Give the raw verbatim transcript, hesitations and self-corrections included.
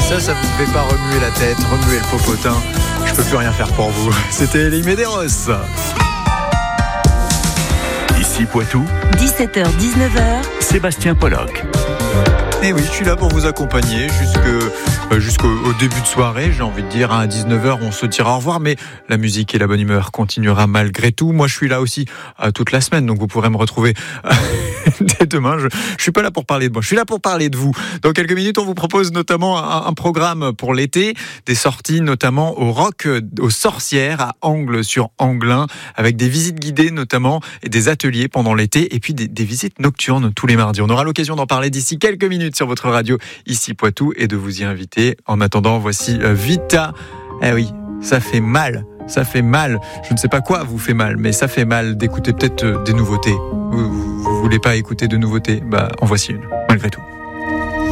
ça, ça vous devait pas remuer la tête, remuer le popotin. Je peux plus rien faire pour vous. C'était les Medeiros. Ici Poitou, dix-sept heures dix-neuf heures, Sébastien Pollock. Et oui, je suis là pour vous accompagner jusque, euh, jusqu'au au début de soirée. J'ai envie de dire, à dix-neuf heures, on se dira au revoir. Mais la musique et la bonne humeur continuera malgré tout. Moi, je suis là aussi euh, toute la semaine. Donc, vous pourrez me retrouver euh, dès demain. Je ne suis pas là pour parler de moi. Je suis là pour parler de vous. Dans quelques minutes, on vous propose notamment un, un programme pour l'été. Des sorties notamment au Rock aux Sorcières à Angles-sur-Anglin. Avec des visites guidées notamment et des ateliers pendant l'été. Et puis des, des visites nocturnes tous les mardis. On aura l'occasion d'en parler d'ici quelques minutes sur votre radio ici Poitou et de vous y inviter. En attendant, voici Vita. Eh oui, ça fait mal, ça fait mal. Je ne sais pas quoi vous fait mal, mais ça fait mal d'écouter peut-être des nouveautés. Vous, vous, vous voulez pas écouter de nouveautés ? Bah, en voici une, malgré tout.